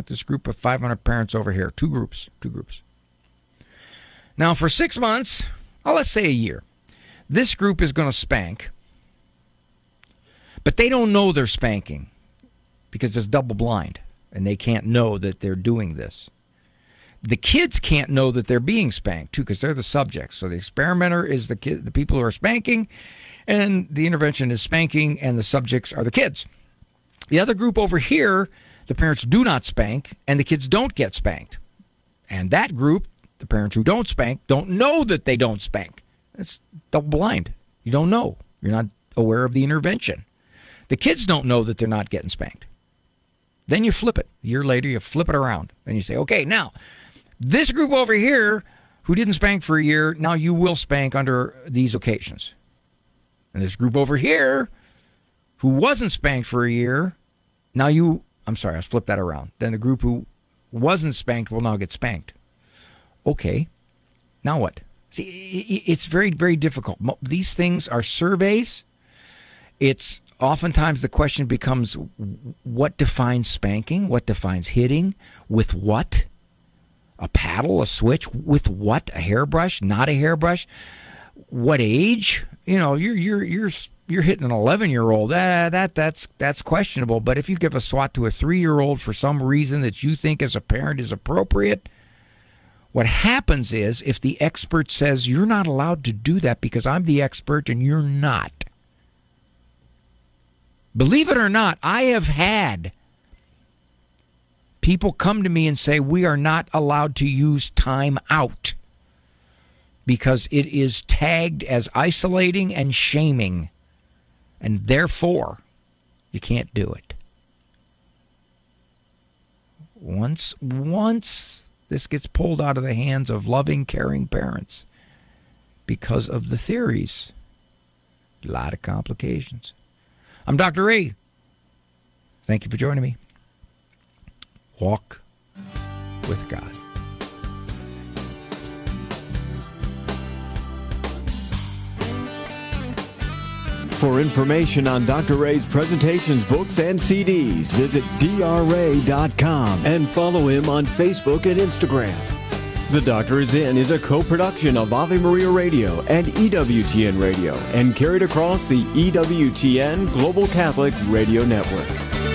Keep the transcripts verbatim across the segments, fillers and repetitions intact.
got this group of five hundred parents over here. Two groups. Two groups. Now, for six months, well, let's say a year, this group is going to spank, but they don't know they're spanking because it's double blind, and they can't know that they're doing this. The kids can't know that they're being spanked, too, because they're the subjects. So the experimenter is the kid, the people who are spanking, and the intervention is spanking, and the subjects are the kids. The other group over here, the parents do not spank, and the kids don't get spanked. And that group, the parents who don't spank, don't know that they don't spank. It's double blind. You don't know. You're not aware of the intervention. The kids don't know that they're not getting spanked. Then you flip it. A year later, you flip it around, and you say, okay, now, this group over here who didn't spank for a year, now you will spank under these occasions. And this group over here who wasn't spanked for a year, now you, I'm sorry, I'll flip that around. Then the group who wasn't spanked will now get spanked. Okay, now what? See, it's very, very difficult. These things are surveys. It's oftentimes the question becomes, what defines spanking? What defines hitting? With what? A paddle, a switch, with what? A hairbrush, not a hairbrush? What age? You know, you're you're you're you're hitting an eleven-year-old. That that that's that's questionable. But if you give a swat to a three-year-old for some reason that you think as a parent is appropriate, what happens is if the expert says you're not allowed to do that because I'm the expert and you're not. Believe it or not, I have had people come to me and say, we are not allowed to use time out because it is tagged as isolating and shaming, and therefore you can't do it. Once, once this gets pulled out of the hands of loving, caring parents because of the theories, a lot of complications. I'm Doctor Ray. Thank you for joining me. Walk with God. For information on Doctor Ray's presentations, books, and C Ds, visit D R ray dot com and follow him on Facebook and Instagram. The Doctor Is In is a co-production of Ave Maria Radio and E W T N Radio and carried across the E W T N Global Catholic Radio Network.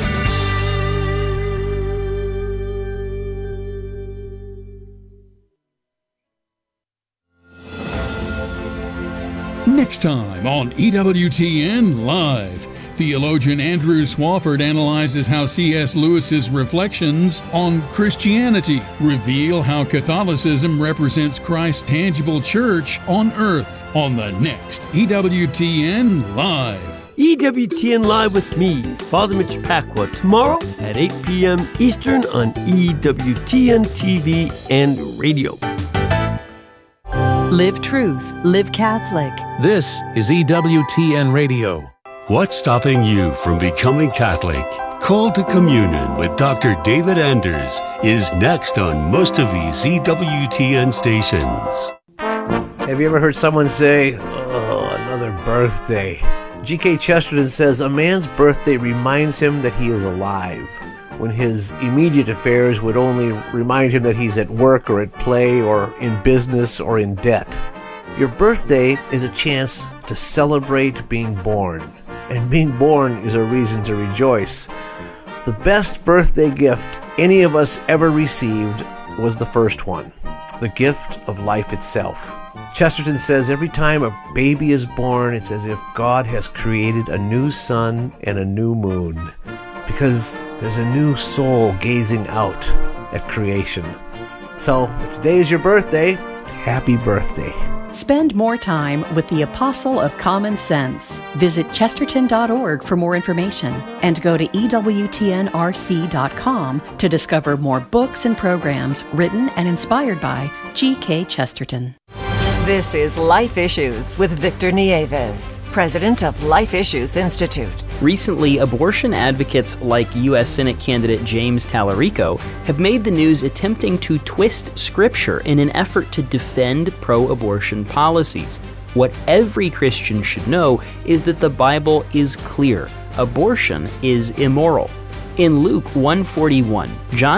Next time on E W T N Live, theologian Andrew Swafford analyzes how C S Lewis's reflections on Christianity reveal how Catholicism represents Christ's tangible church on earth on the next E W T N Live. E W T N Live with me, Father Mitch Pacwa, tomorrow at eight p.m. Eastern on E W T N T V and radio. Live truth, live Catholic. This is E W T N Radio. What's stopping you from becoming Catholic? Call to Communion with Doctor David Anders is next on most of these E W T N stations. Have you ever heard someone say, oh, another birthday? G K Chesterton says, a man's birthday reminds him that he is alive, when his immediate affairs would only remind him that he's at work or at play or in business or in debt. Your birthday is a chance to celebrate being born, and being born is a reason to rejoice. The best birthday gift any of us ever received was the first one, the gift of life itself. Chesterton says every time a baby is born, it's as if God has created a new sun and a new moon, because there's a new soul gazing out at creation. So, if today is your birthday, happy birthday. Spend more time with the Apostle of Common Sense. Visit chesterton dot org for more information and go to E W T N R C dot com to discover more books and programs written and inspired by G K Chesterton. This is Life Issues with Victor Nieves, president of Life Issues Institute. Recently, abortion advocates like U S Senate candidate James Tallarico have made the news attempting to twist scripture in an effort to defend pro-abortion policies. What every Christian should know is that the Bible is clear. Abortion is immoral. In Luke one forty-one, John